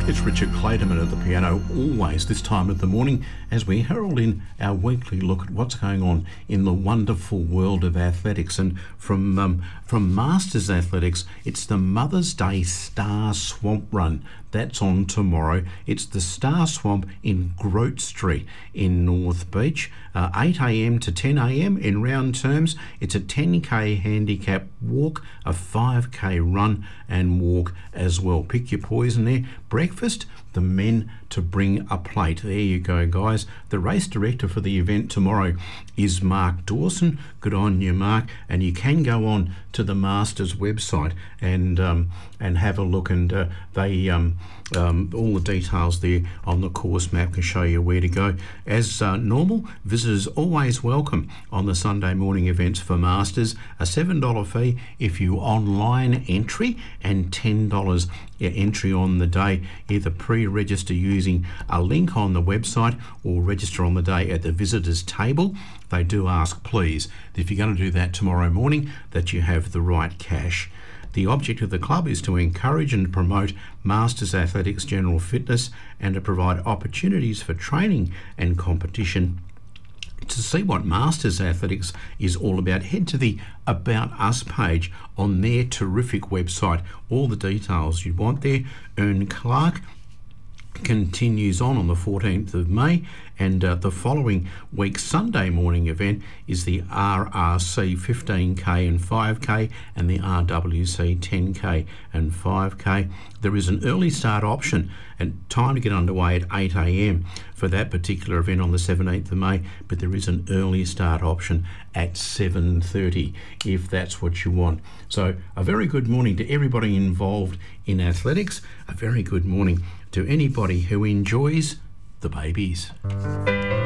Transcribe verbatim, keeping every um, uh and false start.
It's Richard Clayderman at the piano, always this time of the morning, as we herald in our weekly look at what's going on in the wonderful world of athletics. And from um, from Masters Athletics, it's the Mother's Day Star Swamp Run. That's on tomorrow. It's the Star Swamp in Grote Street in North Beach, uh, eight a.m. to ten a.m. in round terms. It's a ten k handicap walk, a five k run and walk as well. Pick your poison there. Breakfast, the men to bring a plate. There you go, guys. The race director for the event tomorrow is Mark Dawson. Good on you, Mark. And you can go on to the Masters website and um, and have a look, and uh, they um, um, all the details there on the course map can show you where to go. As uh, normal, visitors always welcome on the Sunday morning events for Masters. A seven dollars fee if you online entry, and ten dollars entry on the day. Either pre-register using a link on the website or register on the day at the visitors table. They do ask, please, that if you're going to do that tomorrow morning, that you have the right cash. The object of the club is to encourage and promote Masters Athletics general fitness and to provide opportunities for training and competition. To see what Masters Athletics is all about, head to the About Us page on their terrific website. All the details you'd want there. Ern Clark continues on on the fourteenth of May, and uh, the following week's Sunday morning event is the R R C fifteen k and five k and the R W C ten k and five k. There is an early start option and time to get underway at eight a.m. for that particular event on the seventeenth of May, but there is an early start option at seven thirty if that's what you want. So a very good morning to everybody involved in athletics. A very good morning to anybody who enjoys the babies.